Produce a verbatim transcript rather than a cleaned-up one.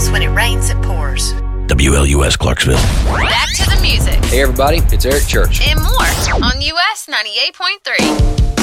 because when it rains, it pours. W L U S Clarksville. Back to the music. Hey everybody, it's Eric Church. And more on U S ninety-eight point three.